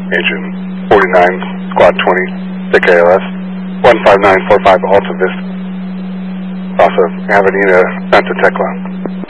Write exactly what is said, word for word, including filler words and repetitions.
Agent forty-nine, Squad twenty, the K L S, one five nine four five Alta Vista, off of Avenida Santa Tecla.